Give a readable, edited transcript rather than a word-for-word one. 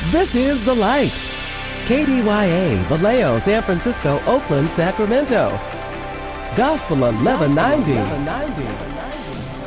This is The Light. KDYA, Vallejo, San Francisco, Oakland, Sacramento. Gospel 1190.